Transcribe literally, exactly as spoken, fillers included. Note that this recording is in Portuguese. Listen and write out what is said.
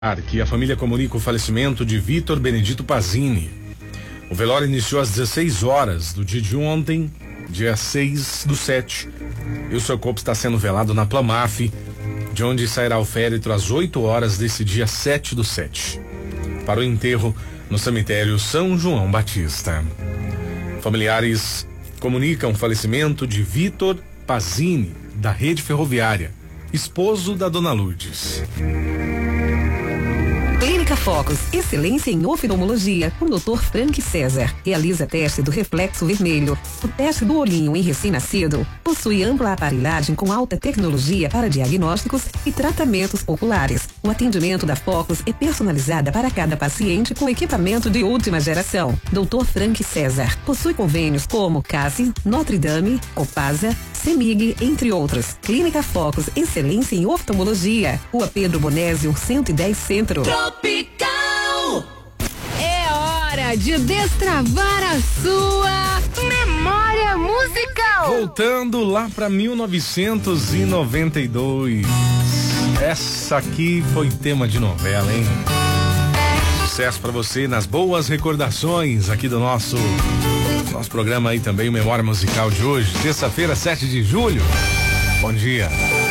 Que a família comunica o falecimento de Vitor Benedito Pazini. O velório iniciou às dezesseis horas do dia de ontem, dia seis do sete. E o seu corpo está sendo velado na Plamaf, de onde sairá o féretro às oito horas desse dia sete do sete. Para o enterro no cemitério São João Batista. Familiares comunicam o falecimento de Vitor Pazini, da rede ferroviária, esposo da dona Lourdes. Clínica Focus, excelência em oftalmologia, com doutor Frank César. Realiza teste do reflexo vermelho. O teste do olhinho em recém-nascido possui ampla aparelhagem com alta tecnologia para diagnósticos e tratamentos oculares. O atendimento da Focus é personalizada para cada paciente com equipamento de última geração. doutor Frank César possui convênios como Case, Notre Dame, Copasa, Semig, entre outros. Clínica Focus, excelência em oftalmologia. Rua Pedro Bonésio, cento e dez Centro. Tropical! É hora de destravar a sua memória musical. Voltando lá para mil novecentos e noventa e dois. Essa aqui foi tema de novela, hein? Sucesso para você nas boas recordações aqui do nosso nosso programa aí também, o Memória Musical de hoje, terça-feira, sete de julho. Bom dia.